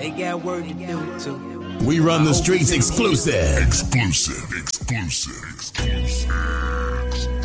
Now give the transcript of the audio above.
They got work to do too. We run the streets exclusive. Exclusive.